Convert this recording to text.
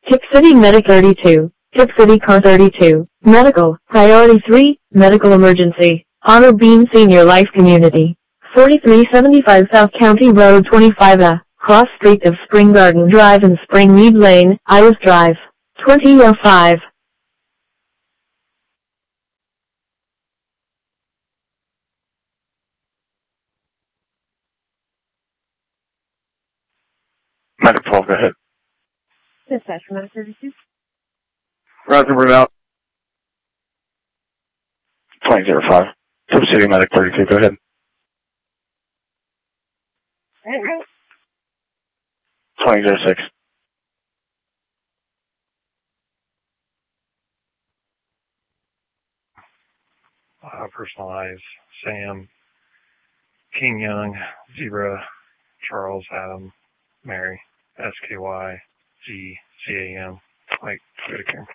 Tip City Medic 32. Tip City Car 32. Medical. Priority 3. Medical emergency. Honor Beam Senior Life Community. 4375 South County Road 25A. Cross Street of Spring Garden Drive and Springmead Lane, Iris Drive. 2005. Medic 12, go ahead. Dispatch for Medic 32. Roger, we're out. 2005. Tip City Medic 32, go ahead. 2006. Personalized Sam, King Young, Zebra, Charles, Adam, Mary, SKY, G, CAM, Mike, Whitaker.